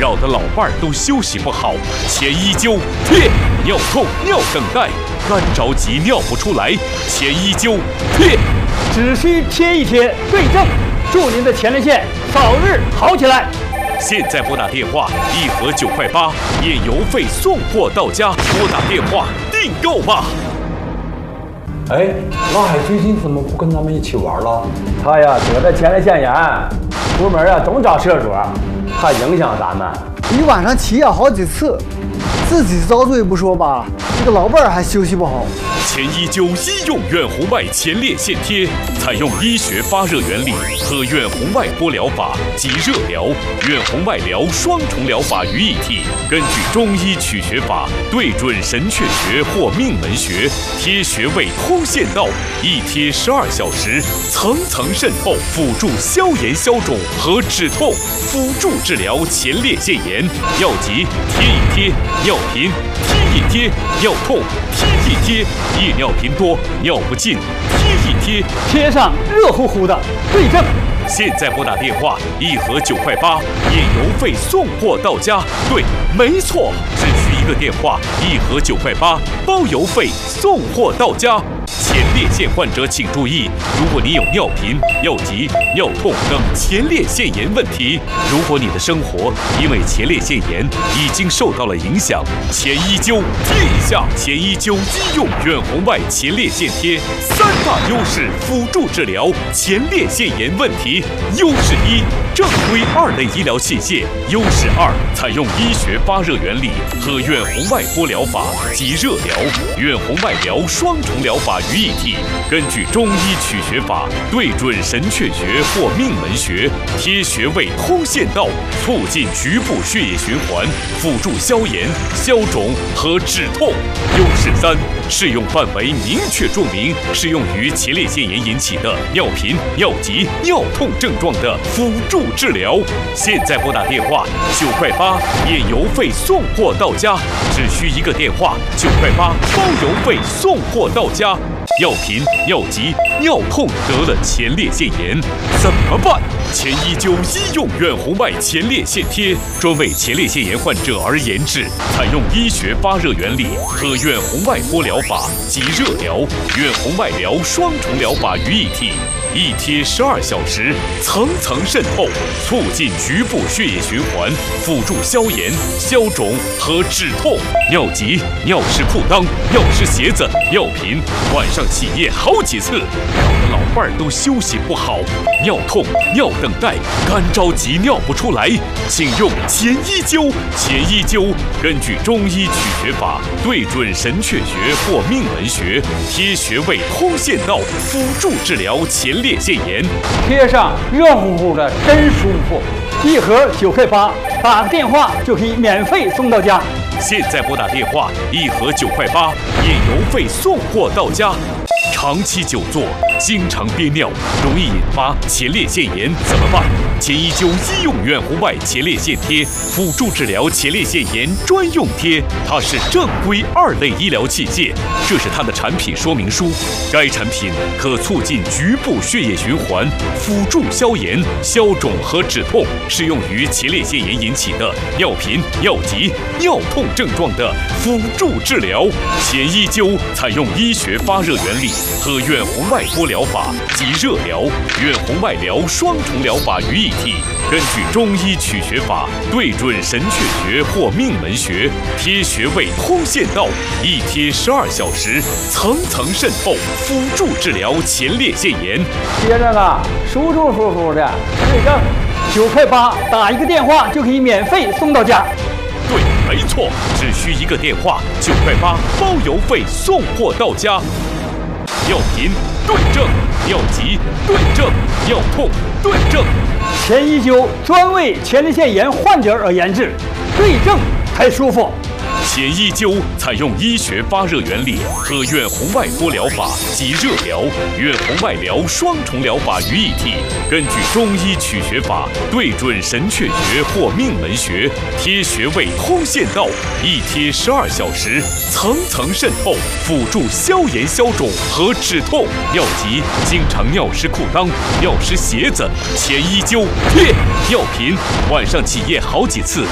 扰得老伴儿都休息不好。前一灸贴，尿痛尿等待，干着急尿不出来。前一灸贴， 只需贴一贴，对症，祝您的前列腺早日好起来。 现在拨打电话，1盒9块8，免邮费送货到家。拨打电话订购吧。 哎，老海最近怎么不跟咱们一起玩了？ 他呀得了前列腺炎，出门啊总找社主，怕影响咱们。 一晚上起夜好几次，自己遭罪不说吧，这个老伴儿还休息不好。 前一灸医用远红外前列腺贴，采用医学发热原理和远红外波疗法及热疗、远红外疗双重疗法于一体，根据中医取穴法，对准神阙穴或命门穴，贴穴位通线道，一贴12小时，层层渗透，辅助消炎消肿和止痛，辅助治疗前列腺炎。尿急贴一贴，尿频贴一贴，尿痛贴一贴，夜尿频多尿不尽贴一贴， 贴上热乎乎的，对症。 现在拨打电话，1盒9块8，免邮费送货到家。对，没错，只需一个电话，1盒9块8，包邮费送货到家。前列腺患者请注意，如果你有尿频、尿急、尿痛等前列腺炎问题，如果你的生活因为前列腺炎已经受到了影响，前一灸贴一下前一灸医用远红外前列腺贴，3大优势辅助治疗前列腺炎问题。优势1，正规2类医疗器械；优势2，采用医学发热原理和远红外波疗法及热疗、远红外疗双重疗法于一体，根据中医取穴法，对准神阙穴或命门穴，贴穴位通线道，促进局部血液循环，辅助消炎、消肿和止痛。优势3，适用范围明确注明，适用于前列腺炎引起的尿频、尿急、尿痛症状的辅助治疗。现在拨打电话9块8，免邮费送货到家，只需一个电话9块8，包邮费送货到家。尿频、尿急、尿痛得了前列腺炎怎么办？前一灸医用远红外前列腺贴，专为前列腺炎患者而研制，采用医学发热原理和远红外波疗法及热疗、远红外疗双重疗法于一体。一贴12小时，层层渗透，促进局部血液循环，辅助消炎、消肿和止痛。尿急、尿湿裤裆、尿湿鞋子、尿频，晚上起夜好几次，扰得老伴儿都休息不好。尿痛、尿等待，干着急尿不出来，请用前一灸。前一灸根据中医取穴法，对准神阙穴或命门穴，贴穴位通线道，辅助治疗前列腺炎。 贴上热乎乎的，真舒服。1盒9块8，打个电话就可以免费送到家。 现在拨打电话，1盒9块8，免邮费送货到家。长期久坐，经常憋尿，容易引发前列腺炎，怎么办？前一灸医用远红外前列腺贴，辅助治疗前列腺炎专用贴，它是正规2类医疗器械。这是它的产品说明书。该产品可促进局部血液循环，辅助消炎、消肿和止痛，适用于前列腺炎引起的尿频、尿急、尿痛症状的辅助治疗。前一灸采用医学发热原理和远红外波疗法及热疗、远红外疗双重疗法于一体，根据中医取穴法，对准神阙穴或命门穴，贴穴位通线道，一贴12小时，层层渗透，辅助治疗前列腺炎。 贴着呢，舒舒服服的，对症。9块8，打一个电话就可以免费送到家。 对，没错，只需一个电话，9块8，包邮费送货到家。尿频对症，尿急对症，尿痛对症。 前一灸专为前列腺炎患者而研制，对症才舒服。 前一灸采用医学发热原理和远红外波疗法及热疗、远红外疗双重疗法于一体，根据中医取穴法，对准神阙穴或命门穴，贴穴位通线道，一贴12小时，层层渗透，辅助消炎消肿和止痛。尿急，经常尿湿裤裆、尿湿鞋子，前一灸贴。尿频，晚上起夜好几次，